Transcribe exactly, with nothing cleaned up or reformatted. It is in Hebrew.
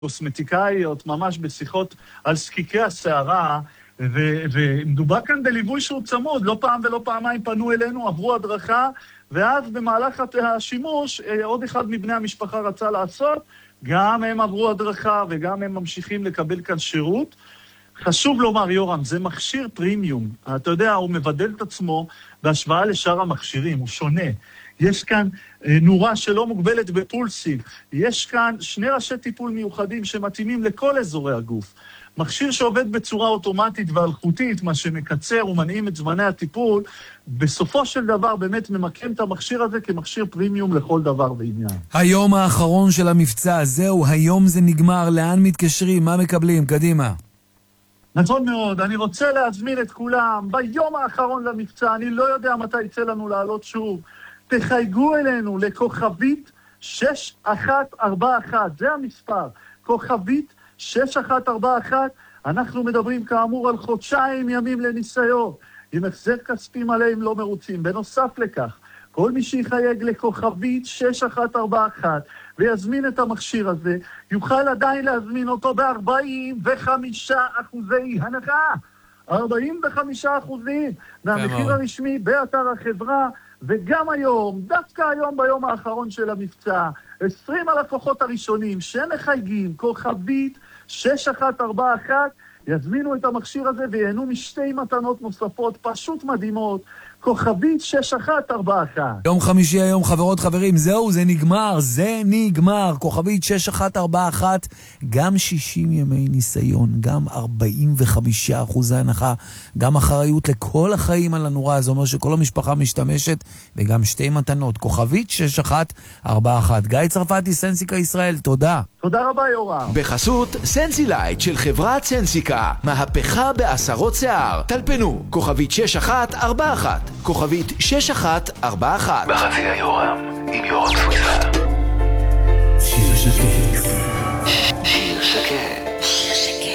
קוסמטיקאיות, ממש בשיחות על שקיקי השערה, ומדובר כאן בליווי שהוא צמוד, לא פעם ולא פעמיים פנו אלינו, עברו הדרכה, ואז במהלך השימוש, עוד אחד מבני המשפחה רצה לעשות, גם הם עברו הדרכה וגם הם ממשיכים לקבל כאן שירות. חשוב לומר, יורם, זה מכשיר פרימיום. אתה יודע, הוא מבדל את עצמו בהשוואה לשאר המכשירים, הוא שונה. יש כאן נורה שלא מוגבלת בפולסים. יש כאן שני ראשי טיפול מיוחדים שמתאימים לכל אזורי הגוף. מכשיר שעובד בצורה אוטומטית ואלחוטית, מה שמקצר ומנעים את זמני הטיפול, בסופו של דבר באמת ממקם את המכשיר הזה כמכשיר פרימיום לכל דבר ועניין. היום האחרון של המבצע, זהו, היום זה נגמר, לאן מתקשרים, מה מקבלים? קדימה. נכון מאוד, אני רוצה להזמין את כולם, ביום האחרון למבצע, אני לא יודע מתי יצא לנו לעלות שוב, תחייגו אלינו לכוכבית שש אחת ארבע אחת, זה המספר, כוכבית שש אחת ארבע אחת, אנחנו מדברים כאמור על חודשיים ימים לניסיון, עם החזר כספי מלא אם לא מרוצים. בנוסף לכך, כל מי שיחייג לכוכבית שש אחת ארבע אחת ויזמין את המכשיר הזה, יוכל עדיין להזמין אותו ב-ארבעים וחמישה אחוזי הנחה. ארבעים וחמישה אחוזים מהמחיר הרשמי באתר החברה, וגם היום, דווקא היום ביום האחרון של המבצע, עשרים הלקוחות הראשונים שמחייגים כוכבית שש אחת ארבע אחת, יזמינו את המכשיר הזה ויהנו משתי מתנות נוספות פשוט מדהימות, כוכבית שש אחת ארבע אחת. יום חמישי היום, חברות חברים, זהו, זה נגמר, זה נגמר. כוכבית שש אחת ארבע אחת, גם שישים ימי ניסיון, גם ארבעים וחמישה אחוז הנחה, גם אחריות לכל החיים על הנורה, זה אומר שכל המשפחה משתמשת, וגם שתי מתנות. כוכבית שש אחת ארבע אחת. גיא צרפתי, סנסיקה ישראל, תודה. תודה רבה יורם. בחסות סנסילייט של חברת סנסיקה, מהפכה בעשרות שיער. טלפנו, כוכבית שש אחת ארבע אחת, כוכבית שש אחת ארבע אחת. בחצי היורם, עם יורם תפוצה.